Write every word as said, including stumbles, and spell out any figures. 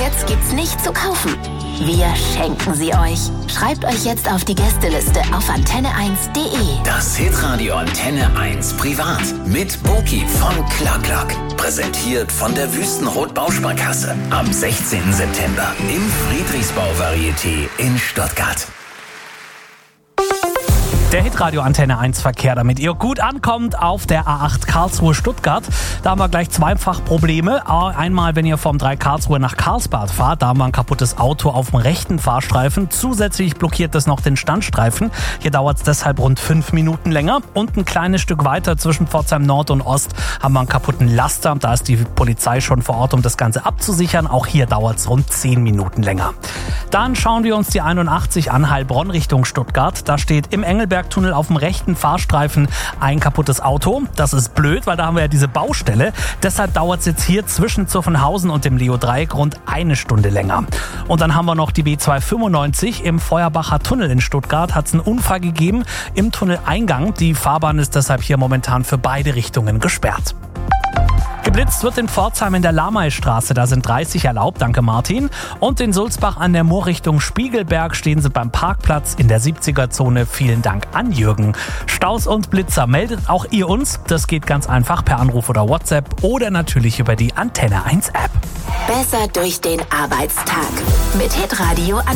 Tickets gibt's nicht zu kaufen. Wir schenken sie euch. Schreibt euch jetzt auf die Gästeliste auf antenne eins punkt de. Das Hitradio Antenne eins Privat mit Boki von Clark. Präsentiert von der Wüstenrot Bausparkasse. Am sechzehnten September im Friedrichsbau Varieté in Stuttgart. Der Hitradio Antenne eins Verkehr, damit ihr gut ankommt auf der A acht Karlsruhe-Stuttgart. Da haben wir gleich zweifach Probleme. Einmal, wenn ihr vom drei Karlsruhe nach Karlsbad fahrt, da haben wir ein kaputtes Auto auf dem rechten Fahrstreifen. Zusätzlich blockiert das noch den Standstreifen. Hier dauert es deshalb rund fünf Minuten länger. Und ein kleines Stück weiter zwischen Pforzheim Nord und Ost haben wir einen kaputten Laster. Da ist die Polizei schon vor Ort, um das Ganze abzusichern. Auch hier dauert es rund zehn Minuten länger. Dann schauen wir uns die einundachtzig an Heilbronn Richtung Stuttgart. Da steht im Engelberg Tunnel auf dem rechten Fahrstreifen ein kaputtes Auto. Das ist blöd, weil da haben wir ja diese Baustelle. Deshalb dauert es jetzt hier zwischen Zuffenhausen und dem Leo-Dreieck rund eine Stunde länger. Und dann haben wir noch die B zweihundertfünfundneunzig. Im Feuerbacher Tunnel in Stuttgart hat es einen Unfall gegeben im Tunneleingang. Die Fahrbahn ist deshalb hier momentan für beide Richtungen gesperrt. Geblitzt wird in Pforzheim in der Lameistraße, da sind dreißig erlaubt, danke Martin. Und in Sulzbach an der Mur Richtung Spiegelberg stehen sie beim Parkplatz in der siebziger-Zone. Vielen Dank an Jürgen. Staus und Blitzer meldet auch ihr uns. Das geht ganz einfach per Anruf oder WhatsApp oder natürlich über die Antenne eins App. Besser durch den Arbeitstag mit Hitradio